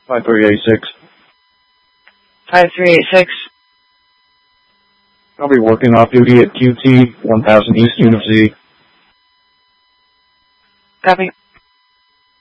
5386. 5386. I'll be working off duty at QT 1000 East Unit Z. Copy.